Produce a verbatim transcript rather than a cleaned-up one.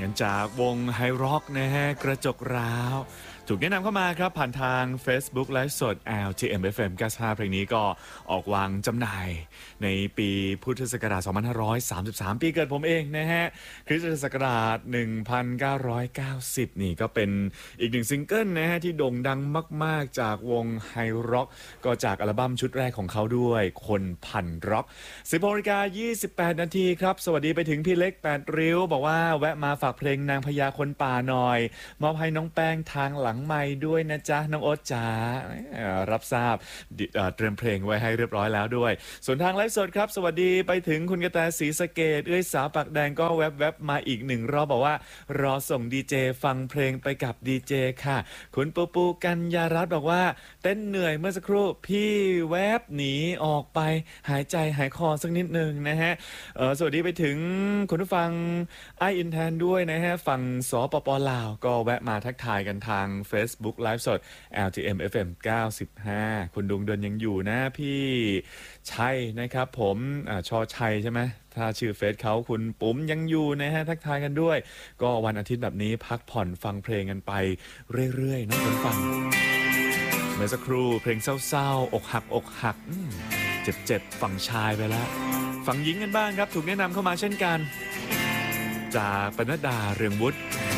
งั้นจากวงไฮร็อกนะฮะกระจกร้าวถูกแนะนำเข้ามาครับผ่านทาง Facebook ไลฟ์สด แอล ที เอ็ม เอฟ เอ็ม เก้าสิบห้าเพลงนี้ก็ออกวางจำหน่ายในปีพุทธศักราช สองพันห้าร้อยสามสิบสาม ปีเกิดผมเองนะฮะคริสตศักราช หนึ่งพันเก้าร้อยเก้าสิบ นี่ก็เป็นอีกหนึ่งซิงเกิลนะฮะที่โด่งดังมากๆจากวงไฮร็อกก็จากอัลบั้มชุดแรกของเขาด้วยคนพันร็อก สิบหกนาฬิกายี่สิบแปดนาทีครับสวัสดีไปถึงพี่เล็กแปดริ้วบอกว่าแวะมาฝากเพลงนางพญาคนป่าหน่อยมอบให้น้องแป้งทางหลังไมค์ด้วยนะจ๊ะน้องโอ๊ตจ๋ารับทราบเตรียมเพลงไว้ให้เรียบร้อยแล้วด้วยส่วนทางไลฟ์สดครับสวัสดีไปถึงคุณกระแตศรีสะเกษเอ้ยสาวปากแดงก็แวบๆมาอีกหนึ่งรอบบอกว่ารอส่งดีเจฟังเพลงไปกับดีเจค่ะคุณปูปูกัญญารัตน์บอกว่าเต้นเหนื่อยเมื่อสักครู่พี่แวบหนีออกไปหายใจหายคอสักนิดนึงนะฮะสวัสดีไปถึงคุณผู้ฟังไออินแทนด้วยนะฮะฝั่งสปปลาวก็แวะมาทักทายกันทาง Facebook ไลฟ์สด แอล ที เอ็ม เอฟ เอ็ม เก้าสิบห้าคุณดุงเดินยังอยู่นะพี่ชัยนะครับผมอ่าชอชัยใช่ไหมถ้าชื่อเฟซเขาคุณปุ๋มยังอยู่นะฮะทักทายกันด้วยก็วันอาทิตย์แบบนี้พักผ่อนฟังเพลงกันไปเรื่อยๆนะคุณฟังเมื่อสักครู่เพลงเศร้าๆอกหักอกหักเจ็บๆฝั่งชายไปแล้วฝั่งหญิงกันบ้างครับถูกแนะนำเข้ามาเช่นกันจากปนัดดาเรืองวุฒิ